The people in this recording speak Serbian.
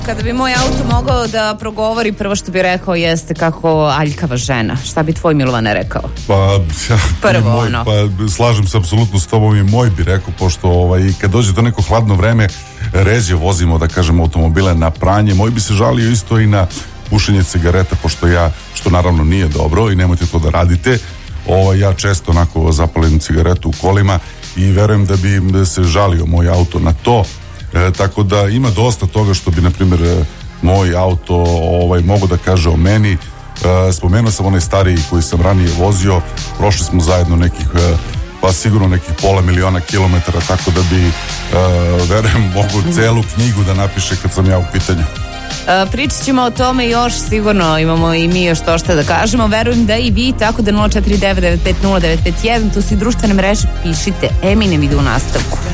Kada bi moj auto mogao da progovori, prvo što bi rekao jeste kako aljkava žena. Šta bi tvoj Milovane rekao? Slažem se apsolutno s tobom, i moj bi rekao, pošto kad dođe do neko hladno vreme, ređe vozimo, da kažemo, automobile na pranje. Moj bi se žalio isto i na pušenje cigareta, što naravno nije dobro i nemojte to da radite. Ja često onako zapalim cigaretu u kolima i verujem da bi se žalio moj auto na to. Tako da ima dosta toga što bi, na primjer, moj auto mogu da kaže o meni. Spomenuo sam onaj stariji koji sam ranije vozio, prošli smo zajedno sigurno nekih 500.000 kilometara, tako da bi, verujem, mogu celu knjigu da napiše kad sam ja u pitanju. Pričat ćemo o tome još, sigurno imamo i mi još to što da kažemo, verujem da i vi, tako da 049950951, tu si društvene mreže, pišite. Eminem ide u nastavku.